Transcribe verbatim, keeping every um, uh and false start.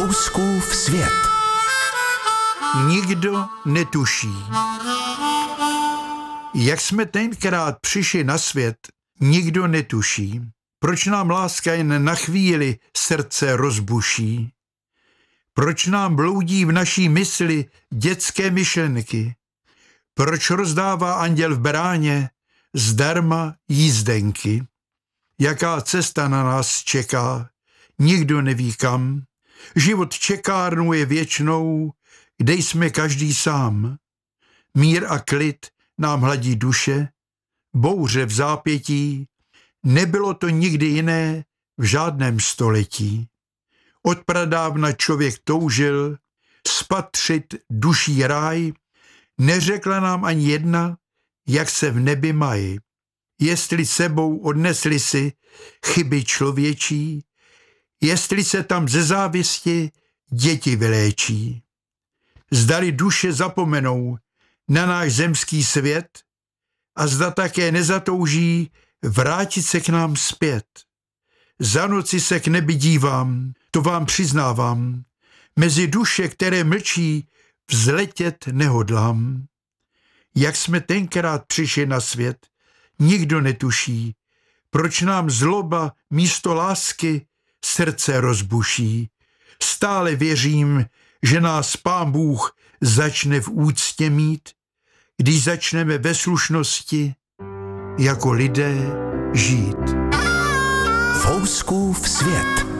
Fouskův svět. Nikdo netuší. Jak jsme tenkrát přišli na svět, nikdo netuší. Proč nám láska jen na chvíli srdce rozbuší? Proč nám bloudí v naší mysli dětské myšlenky? Proč rozdává anděl v beráně zdarma jízdenky? Jaká cesta na nás čeká? Nikdo neví kam. Život čekárnu je věčnou, kde jsme každý sám. Mír a klid nám hladí duše, bouře v zápětí, nebylo to nikdy jiné v žádném století. Od pradávna člověk toužil spatřit duší ráj, neřekla nám ani jedna, jak se v nebi mají. Jestli sebou odnesli si chyby člověčí, jestli se tam ze závisti děti vyléčí. Zdali duše zapomenou na náš zemský svět a zda také nezatouží vrátit se k nám zpět. Za noci se k nebi dívám, to vám přiznávám, mezi duše, které mlčí, vzletět nehodlám. Jak jsme tenkrát přišli na svět, nikdo netuší, proč nám zloba místo lásky srdce rozbuší. Stále věřím, že nás Pán Bůh začne v úctě mít, když začneme ve slušnosti jako lidé žít. Fouskův svět.